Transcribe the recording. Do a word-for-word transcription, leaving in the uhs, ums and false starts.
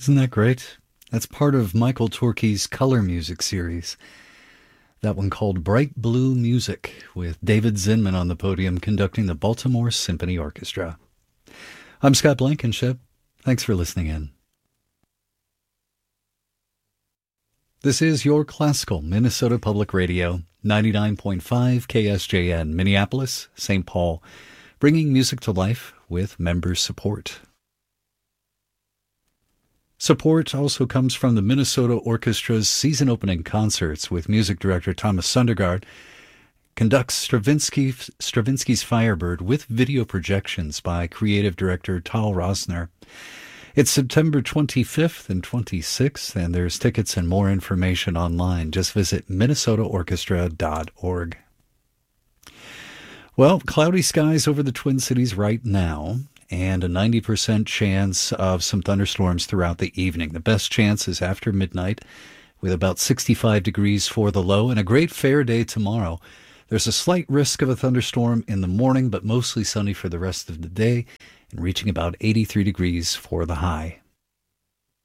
Isn't that great? That's part of Michael Torke's color music series. That one called Bright Blue Music, with David Zinman on the podium conducting the Baltimore Symphony Orchestra. I'm Scott Blankenship. Thanks for listening in. This is your classical Minnesota Public Radio, ninety-nine point five K S J N, Minneapolis, Saint Paul, bringing music to life with member support. Support also comes from the Minnesota Orchestra's season-opening concerts, with music director Thomas Sundergaard conducts Stravinsky, Stravinsky's Firebird with video projections by creative director Tal Rosner. It's September twenty-fifth and twenty-sixth, and there's tickets and more information online. Just visit minnesota orchestra dot org. Well, cloudy skies over the Twin Cities right now, and a ninety percent chance of some thunderstorms throughout the evening. The best chance is after midnight, with about sixty-five degrees for the low, and a great fair day tomorrow. There's a slight risk of a thunderstorm in the morning, but mostly sunny for the rest of the day, and reaching about eighty-three degrees for the high.